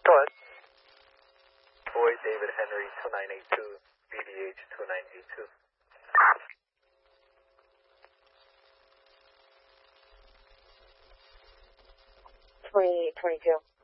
Go ahead. Boy David Henry 2982, BDH 2982. 2022.